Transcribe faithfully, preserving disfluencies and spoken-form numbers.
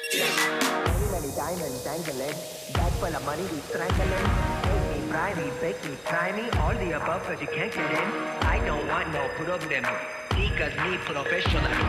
Many, many diamonds dangling, bag full of money we strangling. Take me, fry me, bake me, try me, all the above cause you can't get in. I don't want no problem, because me professional.